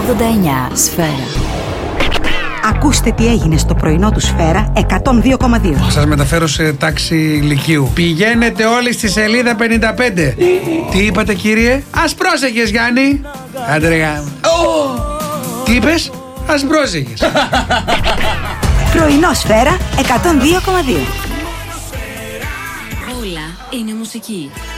89 Σφαίρα. Ακούστε τι έγινε στο πρωινό του Σφαίρα 102,2. Σας μεταφέρω σε τάξη λυκείου. Πηγαίνετε όλοι στη σελίδα 55. Τι είπατε, κύριε? Ας πρόσεχες, Γιάννη. Άντε ρε γάμο. Τι είπες? Ας πρόσεχες. Πρωινό Σφαίρα 102,2. Όλα είναι μουσική.